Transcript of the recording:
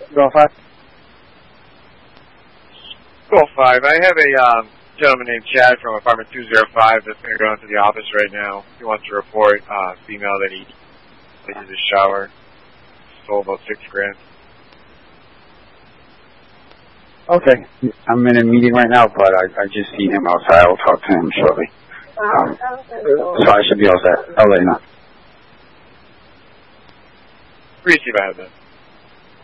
205? 205. I have a gentleman named Chad from apartment 205 that's going to go into the office right now. He wants to report female that he used his shower. Stole about $6,000. Okay. I'm in a meeting right now, but I just seen him outside. I'll talk to him shortly. So I should be all set. I'll let you know. Appreciate that.